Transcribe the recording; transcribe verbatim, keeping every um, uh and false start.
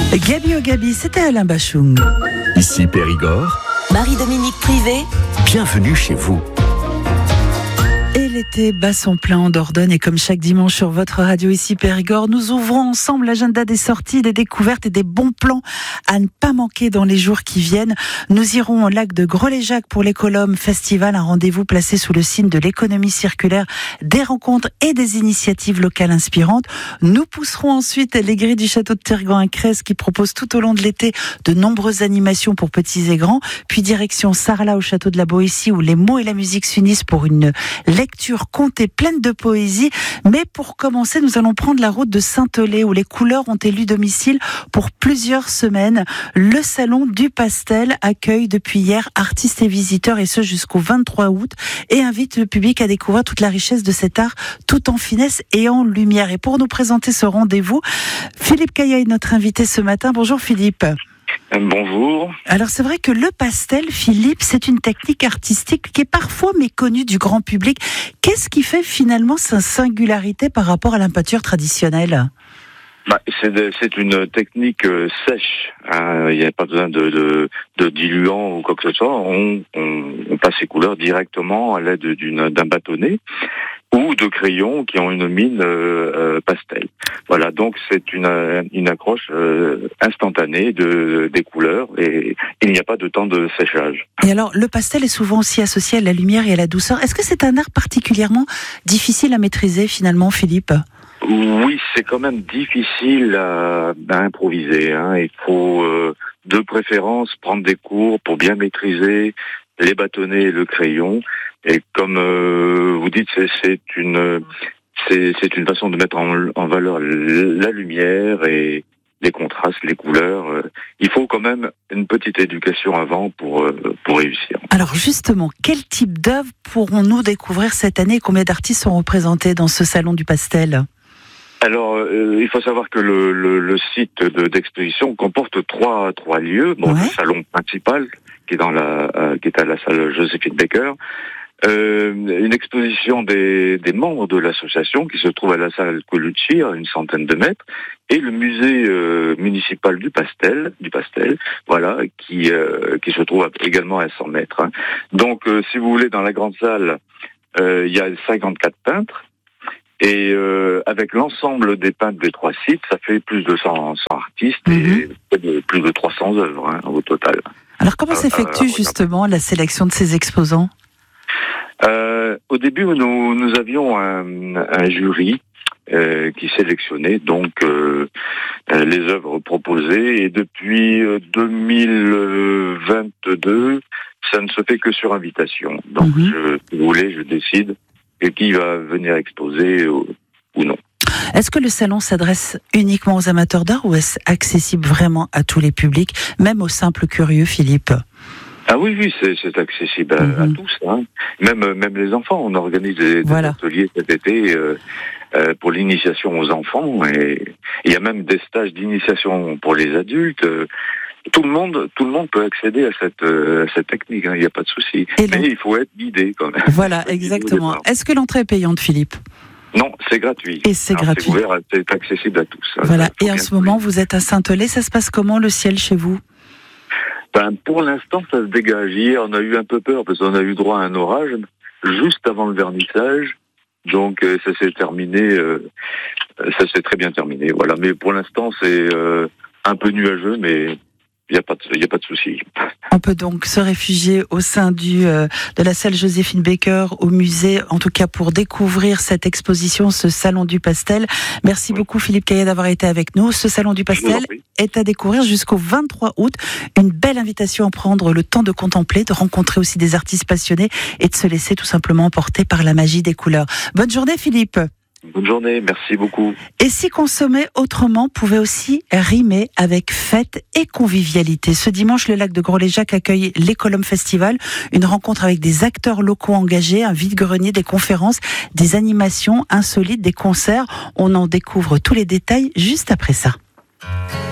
Gabi au Gabi, c'était Alain Bachung. Ici Périgord. Marie-Dominique Privé. Bienvenue chez vous. Et l'été bat son plein en Dordogne et comme chaque dimanche sur votre radio ici Périgord, nous ouvrons ensemble l'agenda des sorties, des découvertes et des bons plans à ne pas manquer dans les jours qui viennent. Nous irons au lac de Grollet-Jacques pour l'Écolum Festival, un rendez-vous placé sous le signe de l'économie circulaire, des rencontres et des initiatives locales inspirantes. Nous pousserons ensuite les grilles du château de Tergan à Cresse qui propose tout au long de l'été de nombreuses animations pour petits et grands. Puis direction Sarlat au château de la Boétie où les mots et la musique s'unissent pour une lecture contée pleine de poésie. Mais pour commencer, nous allons prendre la route de Saint-Eulé où les couleurs ont élu domicile pour plusieurs semaines. Le salon du pastel accueille depuis hier artistes et visiteurs et ce jusqu'au vingt-trois août et invite le public à découvrir toute la richesse de cet art tout en finesse et en lumière. Et pour nous présenter ce rendez-vous, Philippe Caillat est notre invité ce matin. Bonjour Philippe. Bonjour. Alors c'est vrai que le pastel, Philippe, c'est une technique artistique qui est parfois méconnue du grand public. Qu'est-ce qui fait finalement sa singularité par rapport à la peinture traditionnelle ? Bah, c'est, de, c'est une technique euh, sèche. Hein. Il n'y a pas besoin de, de, de diluant ou quoi que ce soit. On, on, on passe les couleurs directement à l'aide d'une, d'un bâtonnet ou de crayons qui ont une mine euh, euh, pastel. Voilà, donc c'est une, une accroche euh, instantanée de, des couleurs et il n'y a pas de temps de séchage. Et alors, le pastel est souvent aussi associé à la lumière et à la douceur. Est-ce que c'est un art particulièrement difficile à maîtriser finalement, Philippe ? Oui, c'est quand même difficile à, à improviser. Hein. Il faut euh, de préférence prendre des cours pour bien maîtriser les bâtonnets et le crayon. Et comme euh, vous dites, c'est, c'est une c'est, c'est une façon de mettre en, en valeur la lumière et les contrastes, les couleurs. Il faut quand même une petite éducation avant pour pour réussir. Alors justement, quel type d'œuvres pourrons-nous découvrir cette année ? Combien d'artistes sont représentés dans ce salon du pastel ? Alors, euh, il faut savoir que le, le, le site de, d'exposition comporte trois trois lieux. Bon, ouais. Le salon principal qui est dans la euh, qui est à la salle Joséphine Baker. Euh, une exposition des, des membres de l'association qui se trouve à la salle Colucci à une centaine de mètres et le musée euh, municipal du pastel, du pastel, voilà, qui euh, qui se trouve également à cent mètres. Hein. Donc, euh, si vous voulez, dans la grande salle, euh, il y a cinquante-quatre peintres et euh, avec l'ensemble des peintres des trois sites, ça fait plus de cent, cent artistes mm-hmm. et plus de trois cents œuvres hein, au total. Alors, comment s'effectue euh, justement la sélection de ces exposants ? Euh, au début, nous, nous avions un, un jury euh, qui sélectionnait donc euh, les œuvres proposées et depuis deux mille vingt-deux, ça ne se fait que sur invitation. Donc, mm-hmm. je, si vous voulez, je décide qui va venir exposer ou, ou non. Est-ce que le salon s'adresse uniquement aux amateurs d'art ou est-ce accessible vraiment à tous les publics, même aux simples curieux, Philippe ? Ah oui, oui, c'est, c'est accessible à, mm-hmm. à tous, hein. Même, même les enfants. On organise des, des voilà. ateliers cet été euh, euh, pour l'initiation aux enfants et il y a même des stages d'initiation pour les adultes. Tout le monde, tout le monde peut accéder à cette, euh, à cette technique. Hein, il n'y a pas de souci. Et mais donc, il faut être guidé quand même. Voilà, exactement. Est-ce que l'entrée est payante, Philippe ? Non, c'est gratuit. Et c'est Alors, gratuit. C'est ouvert, c'est accessible à tous. Voilà. Et en ce moment, vous êtes à Saint-Eulé. Ça se passe comment le ciel chez vous ? Ben, pour l'instant, ça se dégage. Hier, on a eu un peu peur parce qu'on a eu droit à un orage juste avant le vernissage. Donc, euh, ça s'est terminé. Euh, ça s'est très bien terminé. Voilà. Mais pour l'instant, c'est euh, un peu nuageux, mais il n'y a pas de, il y a pas de souci. On peut donc se réfugier au sein du euh, de la salle Joséphine Baker au musée, en tout cas pour découvrir cette exposition, ce salon du pastel. Merci oui. beaucoup Philippe Caillat d'avoir été avec nous. Ce salon du pastel est à découvrir jusqu'au vingt-trois août. Une belle invitation à prendre le temps de contempler, de rencontrer aussi des artistes passionnés et de se laisser tout simplement emporter par la magie des couleurs. Bonne journée Philippe. Bonne journée, merci beaucoup. Et si consommer autrement pouvait aussi rimer avec fête et convivialité. Ce dimanche, le lac de Grollet-Jacques accueille l'Écolum Festival, une rencontre avec des acteurs locaux engagés, un vide-grenier, des conférences, des animations insolites, des concerts. On en découvre tous les détails juste après ça.